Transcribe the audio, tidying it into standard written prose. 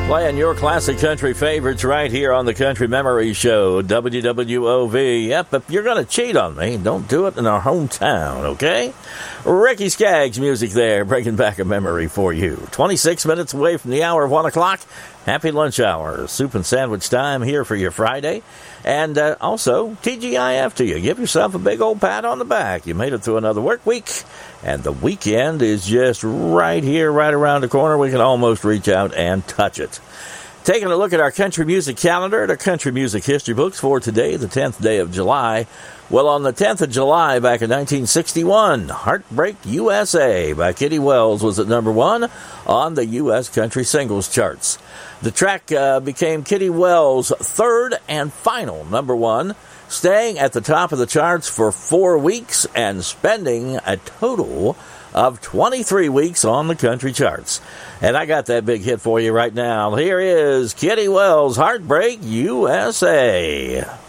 Playing your classic country favorites right here on the Country Memory Show, WWOV. Yep, if you're going to cheat on me, don't do it in our hometown, okay? Ricky Skaggs music there, bringing back a memory for you. 26 minutes away from the hour of 1 o'clock. Happy lunch hour. Soup and sandwich time here for your Friday. And also, TGIF to you. Give yourself a big old pat on the back. You made it through another work week. And the weekend is just right here, right around the corner. We can almost reach out and touch it. Taking a look at our country music calendar, the country music history books for today, the 10th day of July. Well, on the 10th of July, back in 1961, Heartbreak USA by Kitty Wells was at number 1 on the U.S. country singles charts. The track became Kitty Wells' third and final number 1, staying at the top of the charts for 4 weeks and spending a total of 23 weeks on the country charts. And I got that big hit for you right now. Here is Kitty Wells' Heartbreak USA.